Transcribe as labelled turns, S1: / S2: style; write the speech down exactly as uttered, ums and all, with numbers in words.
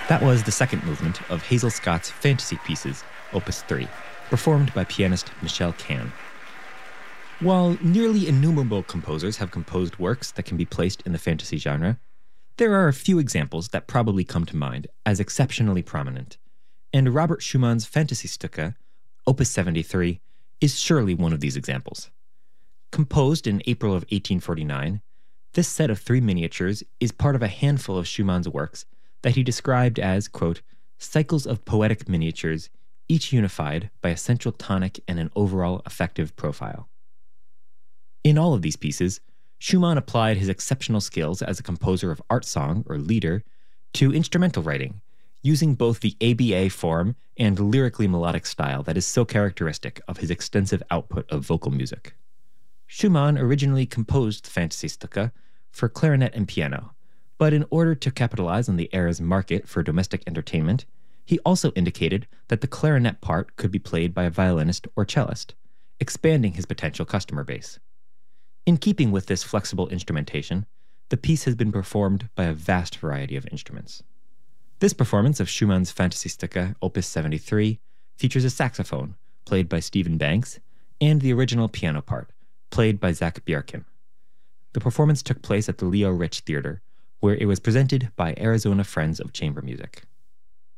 S1: That was the second movement of Hazel Scott's Fantasy Pieces, Opus three, performed by pianist Michelle Kahn. While nearly innumerable composers have composed works that can be placed in the fantasy genre, there are a few examples that probably come to mind as exceptionally prominent, and Robert Schumann's Fantasystücke, Opus seventy-three, is surely one of these examples. Composed in April of eighteen forty-nine, this set of three miniatures is part of a handful of Schumann's works that he described as, quote, cycles of poetic miniatures, each unified by a central tonic and an overall effective profile. In all of these pieces, Schumann applied his exceptional skills as a composer of art song, or lieder, to instrumental writing, using both the A B A form and lyrically melodic style that is so characteristic of his extensive output of vocal music. Schumann originally composed the Fantasystücke for clarinet and piano, but in order to capitalize on the era's market for domestic entertainment, he also indicated that the clarinet part could be played by a violinist or cellist, expanding his potential customer base. In keeping with this flexible instrumentation, the piece has been performed by a vast variety of instruments. This performance of Schumann's Fantasystücke Opus seventy-three features a saxophone, played by Stephen Banks, and the original piano part, played by Zach Bjerken. The performance took place at the Leo Rich Theater, where it was presented by Arizona Friends of Chamber Music.